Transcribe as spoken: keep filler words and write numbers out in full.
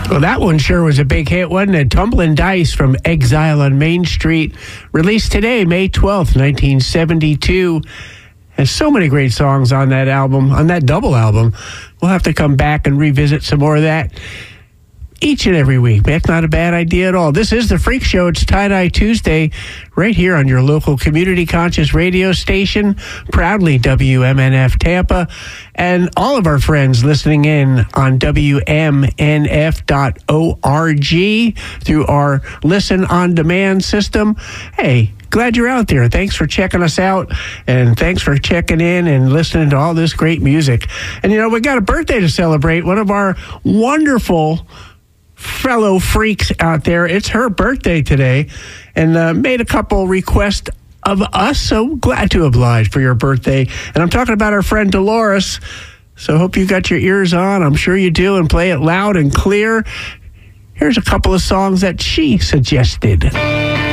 Well, that one sure was a big hit, wasn't it? Tumbling Dice from Exile on Main Street, released today, May twelfth, nineteen seventy-two. Has so many great songs on that album, on that double album. We'll have to come back and revisit some more of that each and every week. That's not a bad idea at all. This is The Freak Show. It's Tie-Dye Tuesday right here on your local community conscious radio station, proudly W M N F Tampa, and all of our friends listening in on W M N F dot org through our Listen On Demand system. Hey, glad you're out there. Thanks for checking us out, and thanks for checking in and listening to all this great music. And, you know, we got a birthday to celebrate. One of our wonderful fellow freaks out there. It's her birthday today, and uh, made a couple requests of us, so glad to oblige for your birthday. And I'm talking about our friend Dolores, so hope you got your ears on. I'm sure you do, and play it loud and clear. Here's a couple of songs that she suggested.